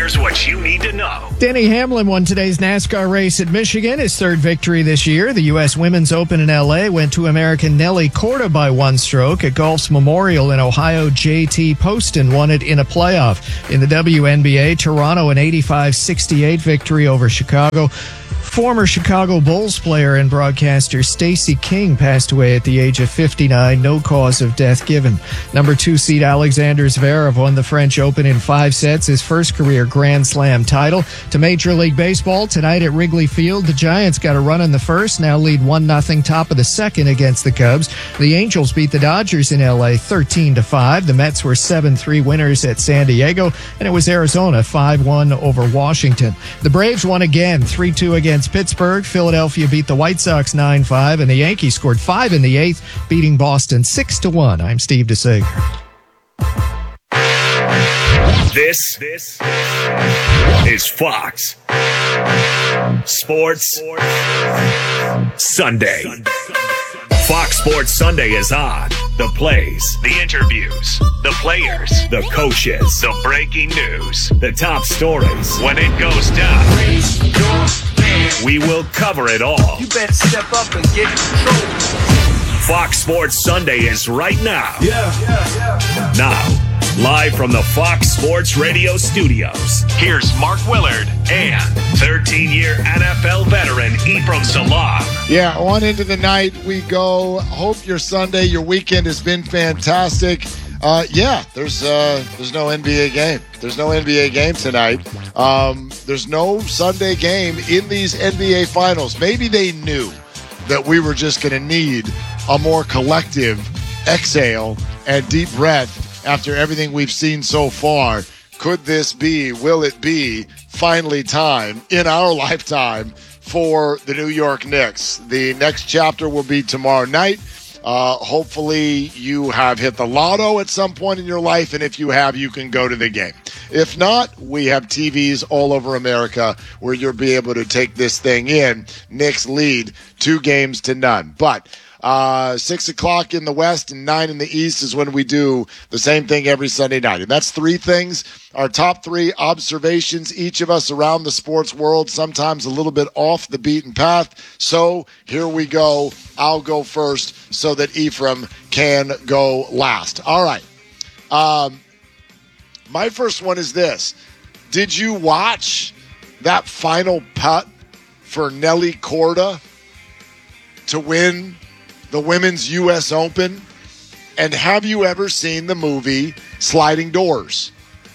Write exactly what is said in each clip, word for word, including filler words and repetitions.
Here's what you need to know. Denny Hamlin won today's NASCAR race at Michigan, his third victory this year. The U S Women's Open in L A went to American Nelly Korda by one stroke. At Golf's Memorial in Ohio, J T Poston won it in a playoff. In the W N B A, Toronto an eighty-five sixty-eight victory over Chicago. Former Chicago Bulls player and broadcaster Stacey King passed away at the age of fifty-nine. No cause of death given. Number two seed Alexander Zverev won the French Open in five sets, his first career Grand Slam title. To Major League Baseball, tonight at Wrigley Field, the Giants got a run in the first, now lead one nothing top of the second against the Cubs. The Angels beat the Dodgers in L A thirteen to five. The Mets were seven three winners at San Diego, and it was Arizona five one over Washington. The Braves won again, three two against Pittsburgh. Philadelphia beat the White Sox nine five, and the Yankees scored five in the eighth, beating Boston six to one. I'm Steve DeSager. This, this is Fox Sports Sunday. Fox Sports Sunday is on. The plays, the interviews, the players, the coaches, the breaking news, the top stories. When it goes down, we will cover it all. You better step up and get in control. Fox Sports Sunday is right now. Yeah, yeah, yeah, yeah. Now, live from the Fox Sports Radio studios, here's Mark Willard and thirteen-year N F L veteran Ephraim Salaam. Yeah, on into the night we go. Hope your Sunday, your weekend has been fantastic. Uh, yeah, there's uh, there's no N B A game. There's no N B A game tonight. Um, there's no Sunday game in these N B A finals. Maybe they knew that we were just going to need a more collective exhale and deep breath after everything we've seen so far. Could this be, will it be, finally time in our lifetime for the New York Knicks? The next chapter will be tomorrow night. Uh, hopefully you have hit the lotto at some point in your life, and if you have, you can go to the game. If not, we have T Vs all over America where you'll be able to take this thing in. Knicks lead two games to none. But uh, six o'clock in the West and nine in the East is when we do the same thing every Sunday night. And that's three things. Our top three observations, each of us around the sports world, sometimes a little bit off the beaten path. So here we go. I'll go first so that Ephraim can go last. All right. Um, my first one is this. Did you watch that final putt for Nelly Korda to win the Women's U S Open? And have you ever seen the movie Sliding Doors?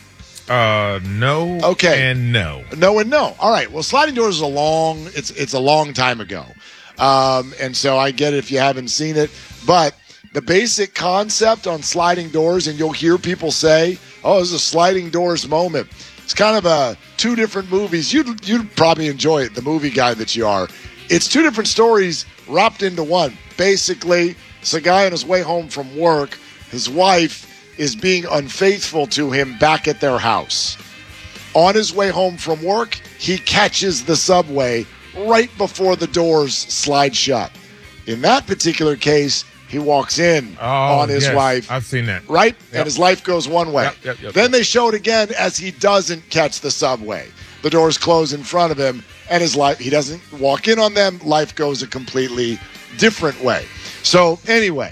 Uh, no. Okay. And no. No and no. All right. Well, Sliding Doors is a long, it's it's a long time ago. Um, and so I get it if you haven't seen it. But the basic concept on Sliding Doors, and you'll hear people say, oh, this is a Sliding Doors moment. It's kind of a two different movies. You'd, you'd probably enjoy it, the movie guy that you are. It's two different stories wrapped into one. Basically, it's a guy on his way home from work. His wife is being unfaithful to him back at their house. On his way home from work, he catches the subway right before the doors slide shut. In that particular case, he walks in oh, on his yes. wife. I've seen that. Right? Yep. And his life goes one way. Yep, yep, yep, then yep. they show it again as he doesn't catch the subway. The doors close in front of him, and his life, he doesn't walk in on them. Life goes a completely different way. So anyway,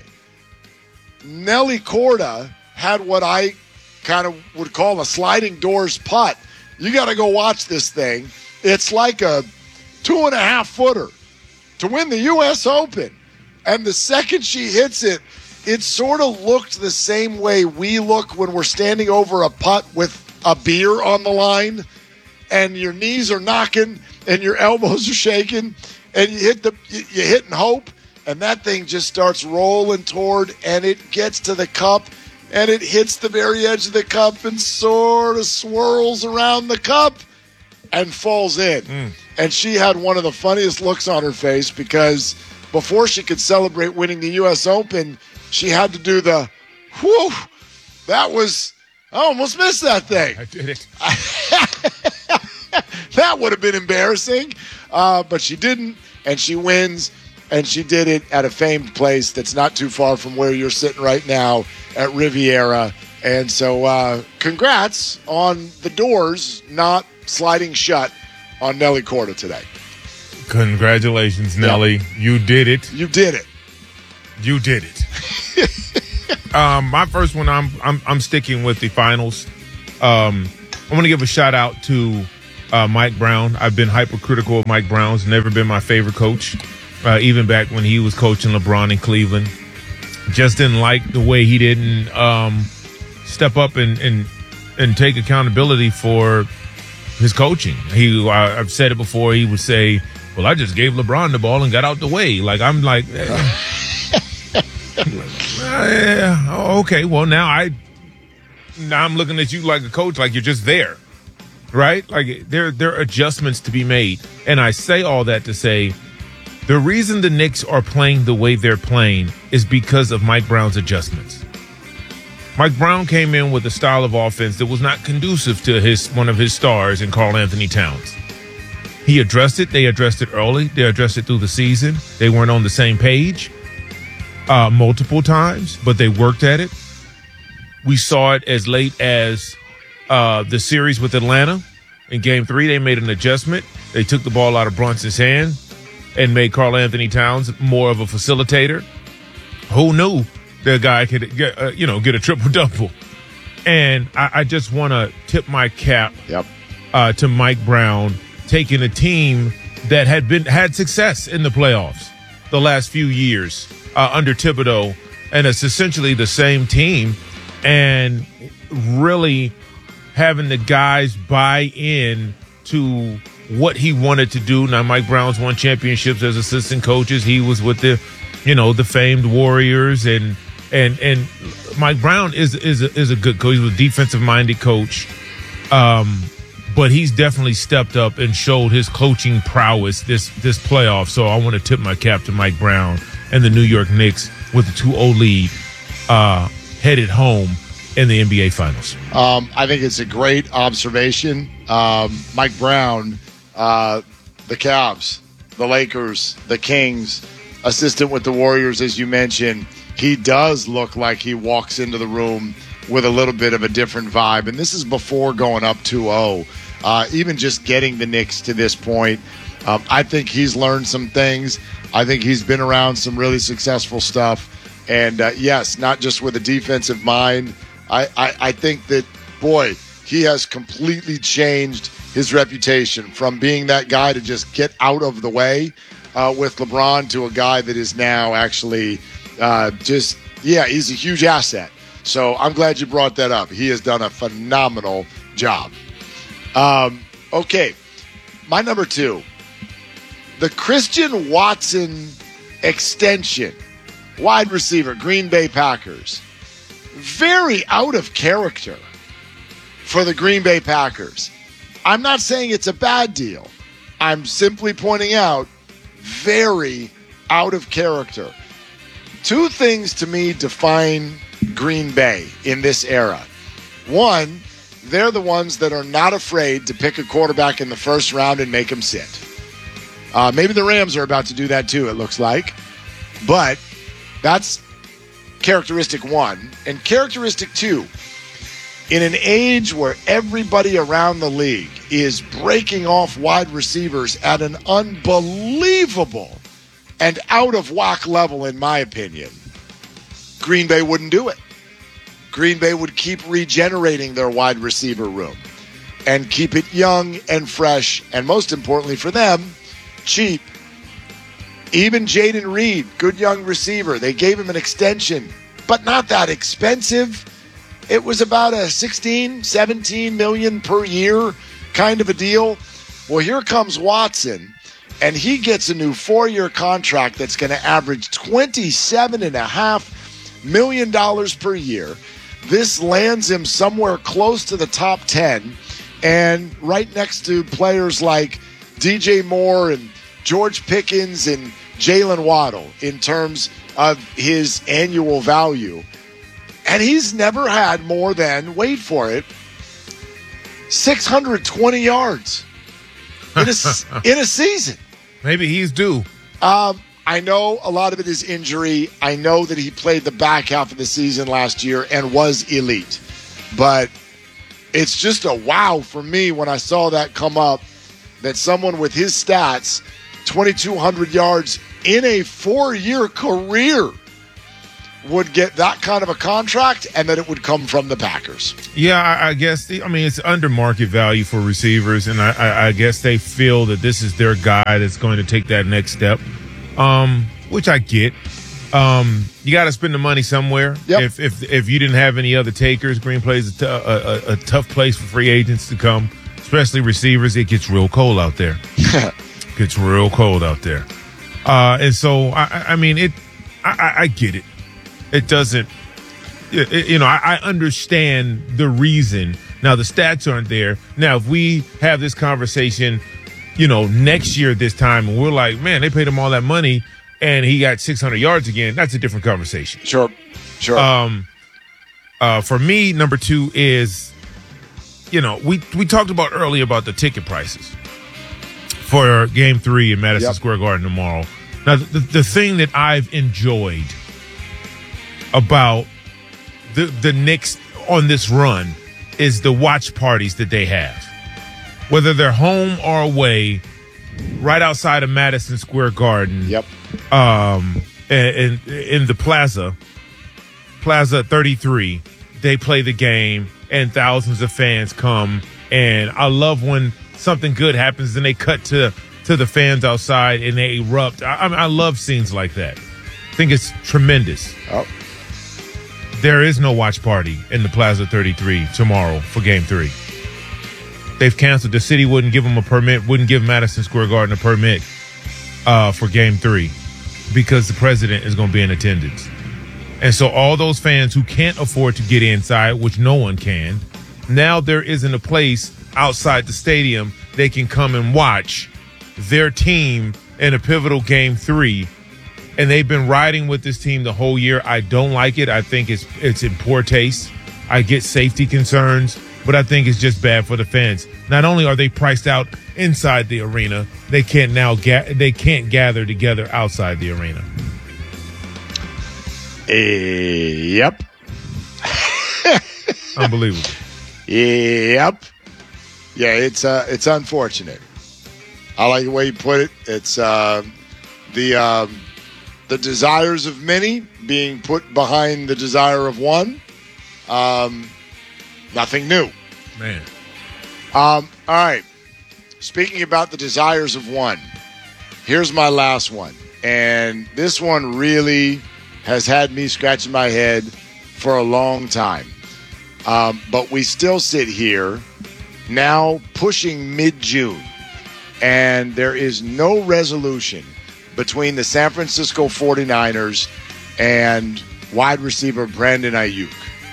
Nelly Korda had what I kind of would call a sliding doors putt. You got to go watch this thing. It's like a two and a half footer to win the U S Open. And the second she hits it, it sort of looked the same way we look when we're standing over a putt with a beer on the line and your knees are knocking and your elbows are shaking and you hit the you hit and hope, and that thing just starts rolling toward, and it gets to the cup and it hits the very edge of the cup and sort of swirls around the cup and falls in. Mm. And she had one of the funniest looks on her face because before she could celebrate winning the U S Open, she had to do the, whew, that was, I almost missed that thing. I did it. That would have been embarrassing, uh, but she didn't, and she wins, and she did it at a famed place that's not too far from where you're sitting right now at Riviera And so uh, congrats on the doors not sliding shut on Nelly Korda today. Congratulations, Nelly. Yeah. You did it. You did it. You did it. um, my first one, I'm I'm I'm sticking with the finals. Um, I want to give a shout out to uh, Mike Brown. I've been hypercritical of Mike Brown. He's never been my favorite coach, uh, even back when he was coaching LeBron in Cleveland. Just didn't like the way he didn't um, step up and, and and take accountability for his coaching. He, I, I've said it before. He would say, "Well, I just gave LeBron the ball and got out the way." Like I'm like, eh. uh, okay. Well, now I now I'm looking at you like a coach, like you're just there, right? Like there there are adjustments to be made, and I say all that to say the reason the Knicks are playing the way they're playing is because of Mike Brown's adjustments. Mike Brown came in with a style of offense that was not conducive to his one of his stars in Karl Anthony Towns. He addressed it. They addressed it early. They addressed it through the season. They weren't on the same page uh, multiple times, but they worked at it. We saw it as late as uh, the series with Atlanta. In game three, they made an adjustment. They took the ball out of Brunson's hand and made Karl Anthony Towns more of a facilitator. Who knew the guy could get, uh, you know, get a triple-double? And I, I just want to tip my cap yep. uh, to Mike Brown, taking a team that had been had success in the playoffs the last few years uh, under Thibodeau, and it's essentially the same team, and really having the guys buy in to what he wanted to do. Now, Mike Brown's won championships as assistant coaches. He was with the, you know, the famed Warriors, and and and Mike Brown is is a, is a good coach. He's a defensive-minded coach. Um, But he's definitely stepped up and showed his coaching prowess this this playoff. So I want to tip my cap to Mike Brown and the New York Knicks with the two oh lead uh, headed home in the N B A Finals. Um, I think it's a great observation. Um, Mike Brown, uh, the Cavs, the Lakers, the Kings, assistant with the Warriors, as you mentioned, he does look like he walks into the room with a little bit of a different vibe. And this is before going up two oh. Uh, even just getting the Knicks to this point, um, I think he's learned some things. I think he's been around some really successful stuff. And, uh, yes, not just with a defensive mind. I, I, I think that, boy, he has completely changed his reputation from being that guy to just get out of the way uh, with LeBron to a guy that is now actually uh, just, yeah, he's a huge asset. So I'm glad you brought that up. He has done a phenomenal job. Um, okay, my number two, the Christian Watson extension, wide receiver, Green Bay Packers. Very out of character for the Green Bay Packers. I'm not saying it's a bad deal. I'm simply pointing out very out of character. Two things to me define Green Bay in this era. One, they're the ones that are not afraid to pick a quarterback in the first round and make him sit. Uh, maybe the Rams are about to do that too, it looks like. But that's characteristic one. And characteristic two, in an age where everybody around the league is breaking off wide receivers at an unbelievable and out of whack level, in my opinion, Green Bay wouldn't do it. Green Bay would keep regenerating their wide receiver room and keep it young and fresh, and most importantly for them, cheap. Even Jaden Reed, good young receiver, they gave him an extension, but not that expensive. It was about a sixteen, seventeen million per year kind of a deal. Well, here comes Watson, and he gets a new four-year contract that's going to average twenty-seven point five million dollars per year. This lands him somewhere close to the top ten and right next to players like D J Moore and George Pickens and Jalen Waddle in terms of his annual value. And he's never had more than, wait for it, six hundred twenty yards in a, in a season. Maybe he's due. Um, I know a lot of it is injury. I know that he played the back half of the season last year and was elite. But it's just a wow for me when I saw that come up, that someone with his stats, twenty-two hundred yards in a four-year career, would get that kind of a contract, and that it would come from the Packers. Yeah, I, I guess, the, I mean, it's under market value for receivers, and I, I, I guess they feel that this is their guy that's going to take that next step, um, which I get. Um, you got to spend the money somewhere. Yep. If, if if you didn't have any other takers, Green Bay is a, t- a, a, a tough place for free agents to come, especially receivers. It gets real cold out there. Gets real cold out there. Uh, and so, I, I mean, it. I, I get it. It doesn't, you know, I, I understand the reason. Now, the stats aren't there. Now, if we have this conversation, you know, next year this time, and we're like, man, they paid him all that money, and he got six hundred yards again, that's a different conversation. Sure, sure. Um, uh, for me, number two is, you know, we, we talked about earlier about the ticket prices for Game three in Madison Yep. Square Garden tomorrow. Now, the, the thing that I've enjoyed about the the Knicks on this run is the watch parties that they have, whether they're home or away, right outside of Madison Square Garden. Yep. Um, in in the Plaza, Plaza thirty-three, they play the game, and thousands of fans come. And I love when something good happens, and they cut to to the fans outside and they erupt. I, I, mean, I love scenes like that. I think it's tremendous. Oh. There is no watch party in the Plaza thirty-three tomorrow for Game three. They've canceled. The city wouldn't give them a permit, wouldn't give Madison Square Garden a permit uh, for Game three because the president is going to be in attendance. And so all those fans who can't afford to get inside, which no one can, now there isn't a place outside the stadium they can come and watch their team in a pivotal Game three. And they've been riding with this team the whole year. I don't like it. I think it's it's in poor taste. I get safety concerns, but I think it's just bad for the fans. Not only are they priced out inside the arena, they can't now ga- they can't gather together outside the arena. Yep. Unbelievable. Yep. Yeah, it's uh, it's unfortunate. I like the way you put it. It's uh, the. Um, The desires of many being put behind the desire of one. Um, nothing new. Man. Um, all right. Speaking about the desires of one, here's my last one. And this one really has had me scratching my head for a long time. Um, but we still sit here now pushing mid-June. And there is no resolution between the San Francisco forty-niners and wide receiver Brandon Ayuk.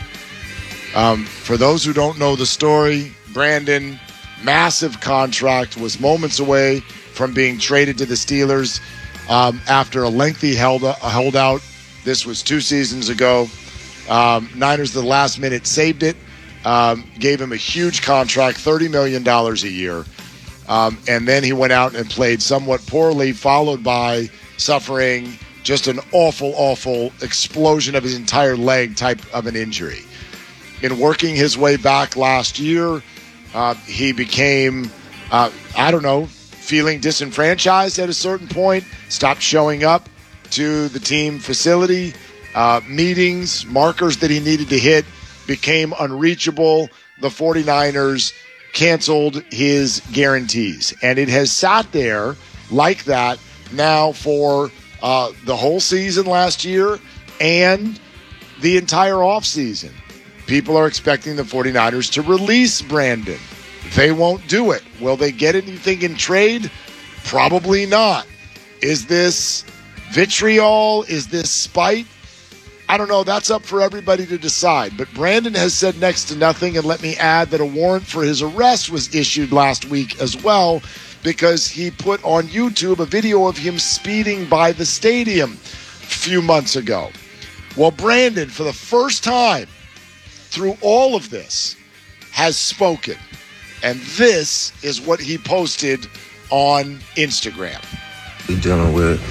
Um, for those who don't know the story, Brandon, massive contract, was moments away from being traded to the Steelers um, after a lengthy held, uh, holdout. This was two seasons ago. Um, Niners, the last minute, saved it, um, gave him a huge contract, thirty million dollars a year. Um, and then he went out and played somewhat poorly, followed by suffering just an awful, awful explosion of his entire leg type of an injury. In working his way back last year, uh, he became, uh, I don't know, feeling disenfranchised at a certain point, stopped showing up to the team facility, uh, meetings, markers that he needed to hit, became unreachable. The forty-niners canceled his guarantees. And it has sat there like that now for uh, the whole season last year and the entire offseason. People are expecting the forty-niners to release Brandon. They won't do it. Will they get anything in trade? Probably not. Is this vitriol? Is this spite? I don't know. That's up for everybody to decide. But Brandon has said next to nothing. And let me add that a warrant for his arrest was issued last week as well, because he put on YouTube a video of him speeding by the stadium a few months ago. Well, Brandon, for the first time through all of this, has spoken. And this is what he posted on Instagram. We're dealing with,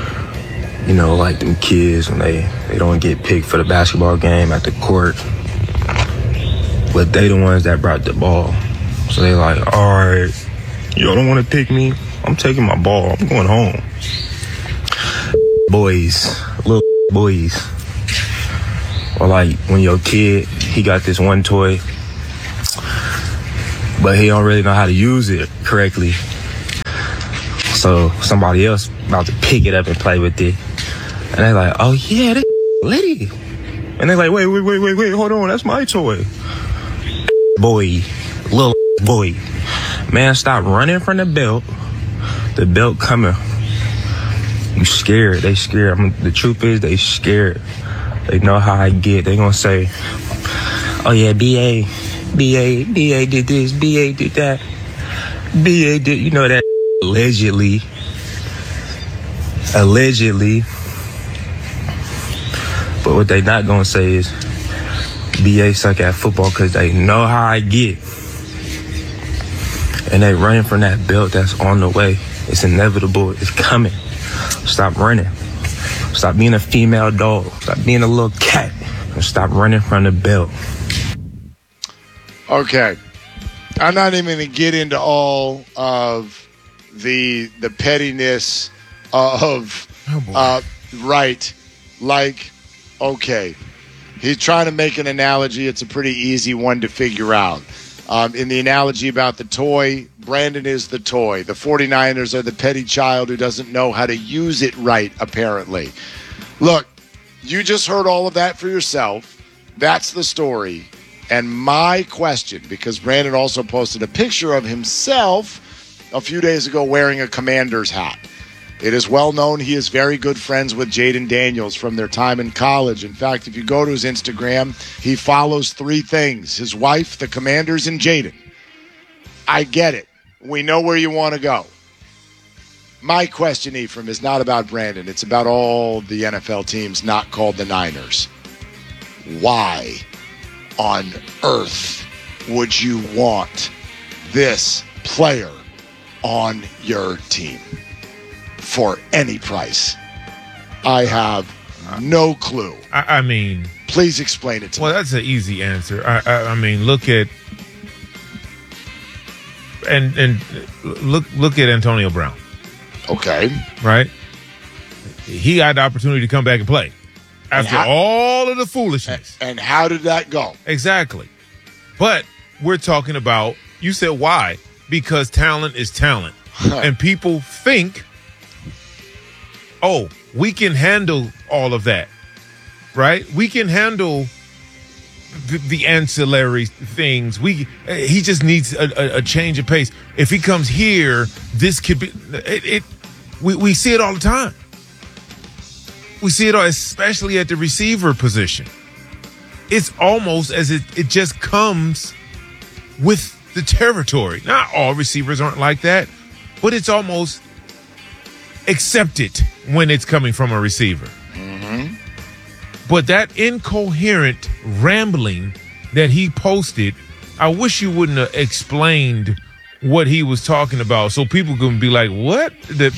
you know, like them kids when they, they don't get picked for the basketball game at the court. but they the ones that brought the ball. So they like, all right, y'all don't want to pick me? I'm taking my ball. I'm going home. Boys, little boys. Or like when your kid, he got this one toy, but he don't really know how to use it correctly. So somebody else about to pick it up and play with it. And they're like, oh yeah, this litty. And they're like, wait, wait, wait, wait, wait, hold on, that's my toy. Boy, little boy. Man, stop running from the belt. The belt coming. You scared, they scared. I mean, the truth is, they scared. They know how I get. They gonna say, oh yeah, B A, B A, B A did this, B A did that. B A did, you know that allegedly. Allegedly. But what they not gonna say is B A suck at football because they know how I get. And they running from that belt that's on the way. It's inevitable. It's coming. Stop running. Stop being a female dog. Stop being a little cat. And stop running from the belt. Okay. I'm not even going to get into all of the the pettiness of, Oh, boy. uh, right, like, okay, he's trying to make an analogy. It's a pretty easy one to figure out. Um, in the analogy about the toy, Brandon is the toy. The 49ers are the petty child who doesn't know how to use it right, apparently. Look, you just heard all of that for yourself. That's the story. And my question, because Brandon also posted a picture of himself a few days ago wearing a Commander's hat. It is well known he is very good friends with Jaden Daniels from their time in college. In fact, if you go to his Instagram, he follows three things: his wife, the Commanders, and Jaden. I get it. We know where you want to go. My question, Ephraim, is not about Brandon. It's about all the N F L teams not called the Niners. Why on earth would you want this player on your team for any price? I have no clue. I, I mean, Please explain it to well, me. that's an easy answer. I, I, I mean, look at and and look look at Antonio Brown, Okay. right? He had the opportunity to come back and play after how- all of the foolishness. And how did that go? Exactly. But we're talking about, you said why? Because talent is talent. And people think, oh, we can handle all of that, right? We can handle the, the ancillary things. We He just needs a, a, a change of pace. If he comes here, this could be, it, it we, we see it all the time. We see it all, especially at the receiver position. It's almost as it, it just comes with the territory. Not all receivers aren't like that, but it's almost accepted when it's coming from a receiver. Mm-hmm. But that incoherent rambling that he posted, I wish you wouldn't have explained what he was talking about so people can be like, what? The,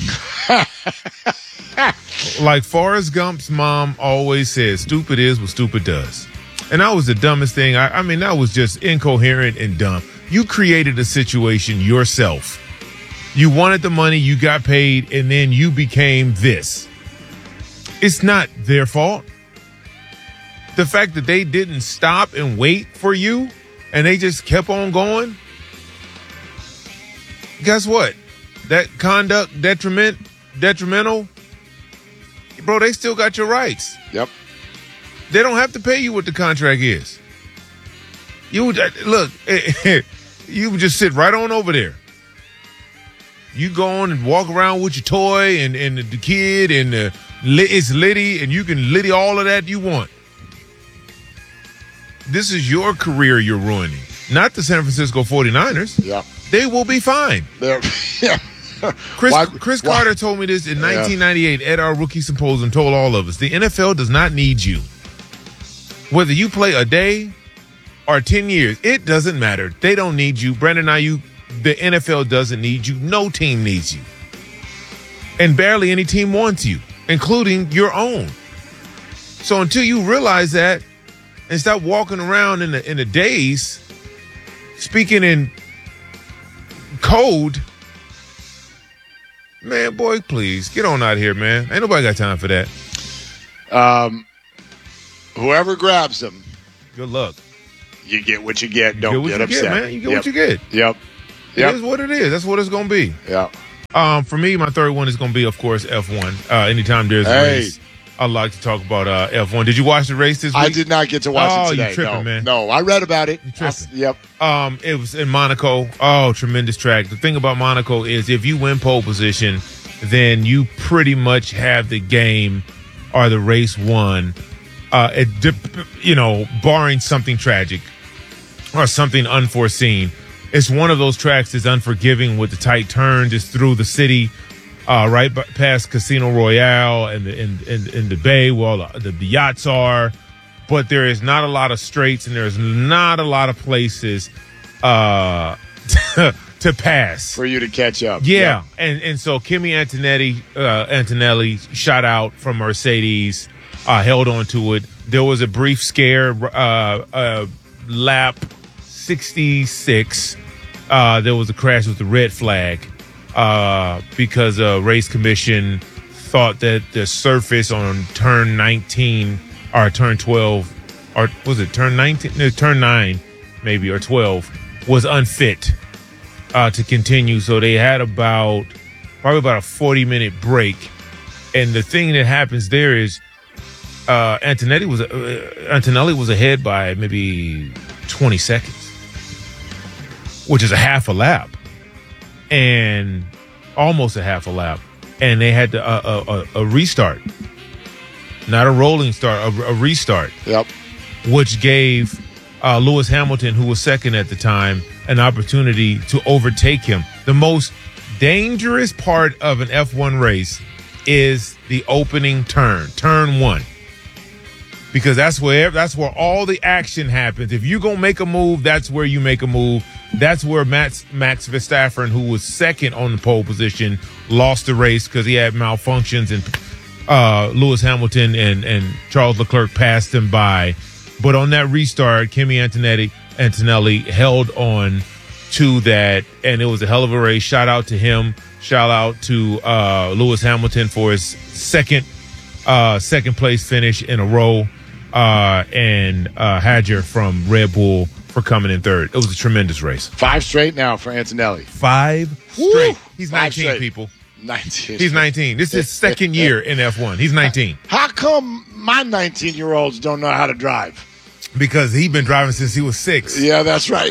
like Forrest Gump's mom always says, stupid is what stupid does. And that was the dumbest thing. I, I mean, that was just incoherent and dumb. You created a situation yourself. You wanted the money, you got paid, and then you became this. It's not their fault. The fact that they didn't stop and wait for you and they just kept on going, guess what? That conduct detriment, detrimental, bro, they still got your rights. Yep. They don't have to pay you what the contract is. You look, you would just sit right on over there. You go on and walk around with your toy and, and the kid and the, it's litty, and you can litty all of that you want. This is your career you're ruining, not the San Francisco 49ers. Yeah. They will be fine. They're, yeah. Chris, Why- Chris why- Carter told me this in Yeah. nineteen ninety-eight at our rookie symposium, told all of us, the N F L does not need you. Whether you play a day or ten years, it doesn't matter. They don't need you. Brandon Ayuk, the N F L doesn't need you. No team needs you. And barely any team wants you, including your own. So until you realize that and stop walking around in the in the days speaking in code, man, boy, please get on out here, man. Ain't nobody got time for that. Um, whoever grabs them, good luck. You get what you get. Don't you get, get, what you upset, get, man. You get yep. what you get. Yep. It yep. is what it is. That's what it's gonna be. Yeah. Um, for me, my third one is gonna be, of course, F one. Uh, anytime there's a hey. race, I like to talk about uh, F one. Did you watch the race this week? I did not get to watch oh, it today. You tripping, no. man. No, I read about it. You tripping. I, yep. Um, it was in Monaco. Oh, tremendous track. The thing about Monaco is if you win pole position, then you pretty much have the game or the race won. Uh, it, you know, barring something tragic or something unforeseen. It's one of those tracks that's unforgiving with the tight turn just through the city, uh, right past Casino Royale and the in, in, in the bay where all the, the yachts are. But there is not a lot of straights and there's not a lot of places uh, to pass for you to catch up. Yeah, yeah. and and so Kimi Antonetti, uh, Antonelli shot out from Mercedes, uh, held on to it. There was a brief scare, uh, uh, lap sixty-six. Uh, there was a crash with the red flag uh, because a race commission thought that the surface on turn nineteen or turn twelve, or was it turn nineteen? No, turn nine, maybe, or twelve, was unfit uh, to continue. So they had about probably about a forty minute break. And the thing that happens there is uh, Antonetti was uh, Antonelli was ahead by maybe twenty seconds, which is a half a lap, and almost a half a lap, and they had to, uh, a, a, a restart, not a rolling start, a, a restart. Yep. Which gave uh, Lewis Hamilton, who was second at the time, an opportunity to overtake him. The most dangerous part of an F one race is the opening turn, turn one. Because that's where that's where all the action happens. If you're going to make a move, that's where you make a move. That's where Max, Max Verstappen, who was second on the pole position, lost the race because he had malfunctions, and uh, Lewis Hamilton and, and Charles Leclerc passed him by. But on that restart, Kimi Antonetti, Antonelli held on to that, and it was a hell of a race. Shout out to him. Shout out to uh, Lewis Hamilton for his second uh, second place finish in a row. Uh, and uh, Hadjar from Red Bull for coming in third. It was a tremendous race. Five straight now for Antonelli. Five Woo! straight. He's Five nineteen, straight. people. nineteen. He's nineteen. This is his second year in F one. He's nineteen. How come my nineteen-year-olds don't know how to drive? Because he's been driving since he was six. Yeah, that's right.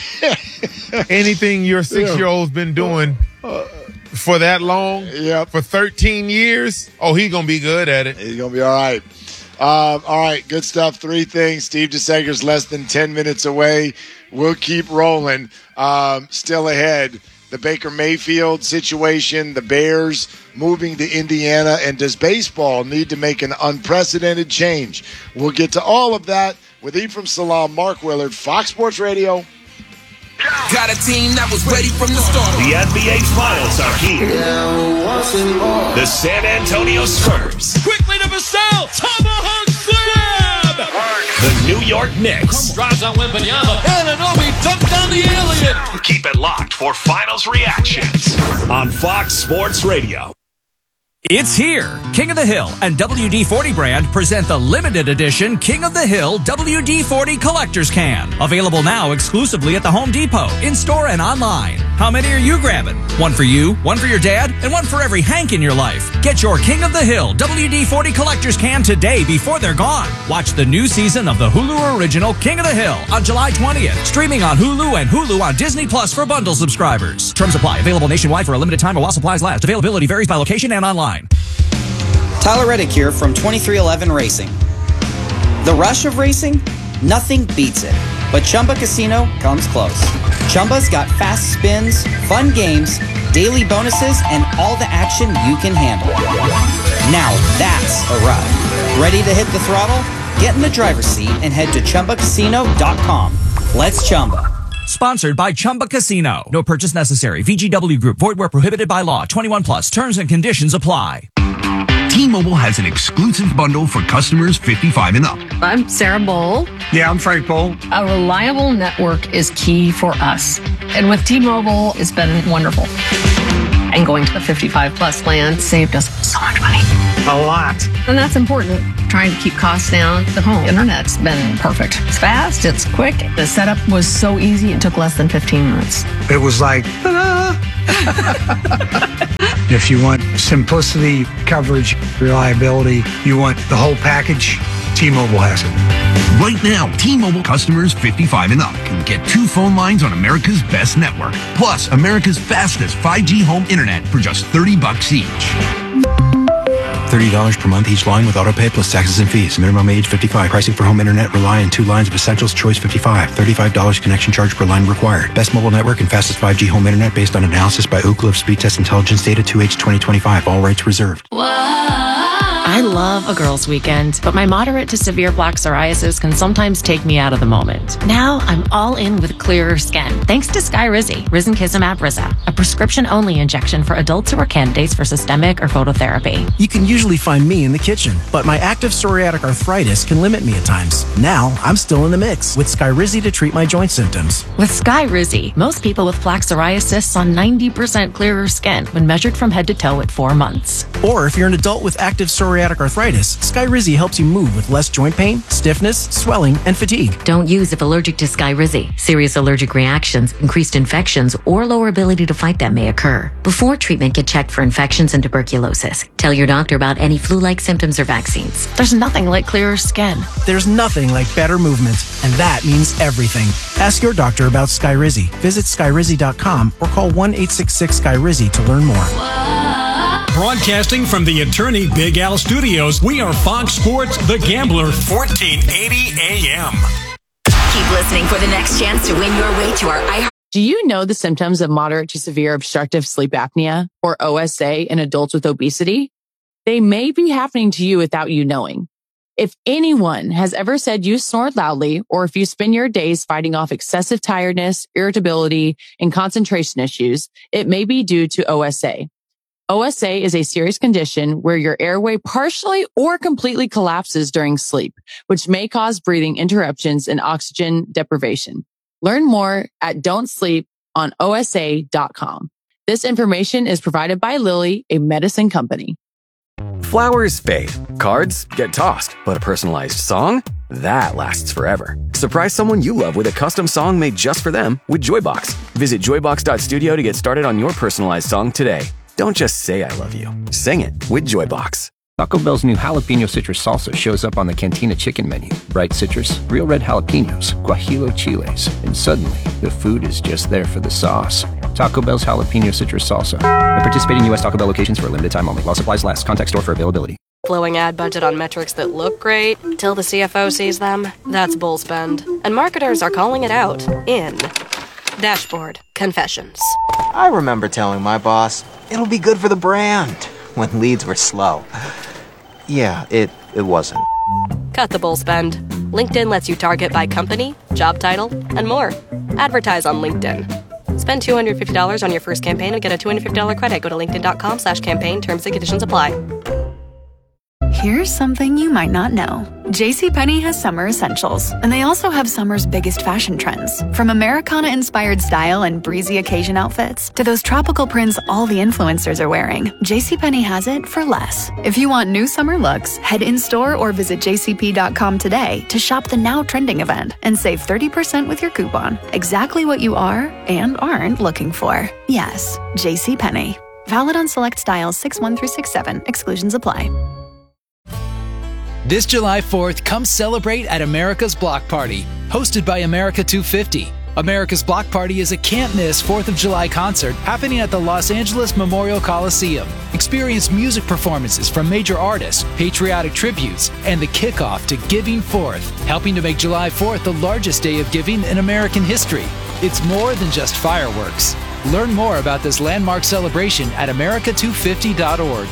Anything your six-year-old's been doing for that long, yep. for thirteen years, oh, he's going to be good at it. He's going to be all right. Um, all right, good stuff. Three things. Steve DeSager's less than ten minutes away. We'll keep rolling. Um, still ahead, the Baker Mayfield situation, the Bears moving to Indiana, and does baseball need to make an unprecedented change? We'll get to all of that with Ephraim Salaam, Mark Willard, Fox Sports Radio. Got a team that was ready from the start. The N B A Finals are here. The San Antonio Spurs. Quickly to Vassell. Tomahawk slam. The New York Knicks. Drives on Wembanyama. Anunoby dunked on the alien. Keep it locked for Finals reactions on Fox Sports Radio. It's here. King of the Hill and W D forty brand present the limited edition King of the Hill W D forty Collector's Can. Available now exclusively at the Home Depot, in-store and online. How many are you grabbing? One for you, one for your dad, and one for every Hank in your life. Get your King of the Hill W D forty Collector's Can today before they're gone. Watch the new season of the Hulu original King of the Hill on July twentieth. Streaming on Hulu and Hulu on Disney Plus for bundle subscribers. Terms apply. Available nationwide for a limited time while supplies last. Availability varies by location and online. Tyler Reddick here from twenty-three eleven Racing. The rush of racing? Nothing beats it. But Chumba Casino comes close. Chumba's got fast spins, fun games, daily bonuses, and all the action you can handle. Now that's a ride. Ready to hit the throttle? Get in the driver's seat and head to Chumba Casino dot com. Let's Chumba. Sponsored by Chumba Casino. No purchase necessary. V G W Group. Void where prohibited by law. twenty-one plus. Terms and conditions apply. T-Mobile has an exclusive bundle for customers fifty-five and up. I'm Sarah Bowl. Yeah, I'm Frank Bowl. A reliable network is key for us. And with T-Mobile, it's been wonderful. And going to the fifty-five plus plan saved us so much money. A lot. And that's important. Trying to keep costs down. The home internet's been perfect. It's fast, it's quick. The setup was so easy, it took less than fifteen minutes. It was like, ta-da! If you want simplicity, coverage, reliability, you want the whole package, T-Mobile has it. Right now, T-Mobile customers fifty-five and up can get two phone lines on America's best network, plus America's fastest five G home internet for just thirty bucks each. thirty dollars per month each line with autopay plus taxes and fees. Minimum age fifty-five. Pricing for home internet rely on two lines of Essentials Choice fifty-five. thirty-five dollars connection charge per line required. Best mobile network and fastest five G home internet based on analysis by Ookla of Speed Test Intelligence Data two H twenty twenty-five. All rights reserved. I love a girls' weekend, but my moderate to severe plaque psoriasis can sometimes take me out of the moment. Now I'm all in with clearer skin, thanks to Skyrizi, Risankizumab Riza, a prescription-only injection for adults who are candidates for systemic or phototherapy. You can usually find me in the kitchen, but my active psoriatic arthritis can limit me at times. Now I'm still in the mix with Skyrizi to treat my joint symptoms. With Skyrizi, most people with plaque psoriasis saw ninety percent clearer skin when measured from head to toe at four months. Or if you're an adult with active psoriatic arthritis, Skyrizi helps you move with less joint pain, stiffness, swelling, and fatigue. Don't use if allergic to Skyrizi. Serious allergic reactions, increased infections, or lower ability to fight them may occur. Before treatment, get checked for infections and tuberculosis. Tell your doctor about any flu-like symptoms or vaccines. There's nothing like clearer skin. There's nothing like better movement, and that means everything. Ask your doctor about Skyrizi. Visit Skyrizi dot com or call one eight six six Skyrizi to learn more. Broadcasting from the Attorney Big Al Studios, we are Fox Sports The Gambler, fourteen eighty A M. Keep listening for the next chance to win your way to our iHeart. Do you know the symptoms of moderate to severe obstructive sleep apnea, or O S A, in adults with obesity? They may be happening to you without you knowing. If anyone has ever said you snore loudly, or if you spend your days fighting off excessive tiredness, irritability, and concentration issues, it may be due to O S A. O S A is a serious condition where your airway partially or completely collapses during sleep, which may cause breathing interruptions and oxygen deprivation. Learn more at don't sleep on O S A dot com. This information is provided by Lilly, a medicine company. Flowers fade, cards get tossed, but a personalized song? That lasts forever. Surprise someone you love with a custom song made just for them with Joybox. Visit joybox dot studio to get started on your personalized song today. Don't just say I love you. Sing it with Joybox. Taco Bell's new jalapeno citrus salsa shows up on the Cantina chicken menu. Bright citrus, real red jalapenos, guajillo chiles, and suddenly the food is just there for the sauce. Taco Bell's jalapeno citrus salsa. At participating U S Taco Bell locations for a limited time only. While supplies last. Contact store for availability. Blowing ad budget on metrics that look great till the C F O sees them. That's bull spend. And marketers are calling it out in Dashboard Confessions. I remember telling my boss, it'll be good for the brand, when leads were slow. Yeah, it, it wasn't. Cut the bull spend. LinkedIn lets you target by company, job title, and more. Advertise on LinkedIn. Spend two hundred fifty dollars on your first campaign and get a two hundred fifty dollars credit. Go to linkedin.com slash campaign. Terms and conditions apply. Here's something you might not know. JCPenney has summer essentials, and they also have summer's biggest fashion trends. From Americana-inspired style and breezy occasion outfits to those tropical prints all the influencers are wearing, JCPenney has it for less. If you want new summer looks, head in-store or visit j c p dot com today to shop the now trending event and save thirty percent with your coupon. Exactly what you are and aren't looking for. Yes, JCPenney. Valid on select styles six one through six seven. Exclusions apply. This July fourth, come celebrate at America's Block Party, hosted by America two fifty. America's Block Party is a can't-miss fourth of July concert happening at the Los Angeles Memorial Coliseum. Experience music performances from major artists, patriotic tributes, and the kickoff to Giving Fourth, helping to make July fourth the largest day of giving in American history. It's more than just fireworks. Learn more about this landmark celebration at america two fifty dot org.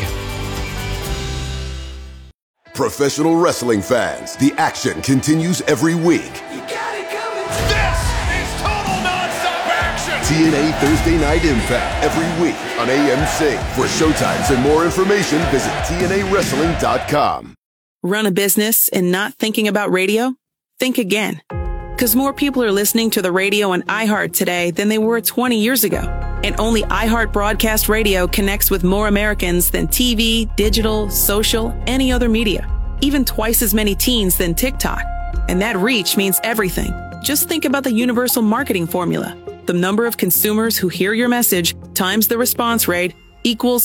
Professional wrestling fans, the action continues every week. You got it coming. This is total nonstop action. T N A Thursday Night Impact every week on A M C. For showtimes and more information, visit T N A wrestling dot com. Run a business and not thinking about radio? Think again. Because more people are listening to the radio on iHeart today than they were twenty years ago. And only iHeart Broadcast Radio connects with more Americans than T V, digital, social, any other media. Even twice as many teens than TikTok. And that reach means everything. Just think about the universal marketing formula. The number of consumers who hear your message times the response rate equals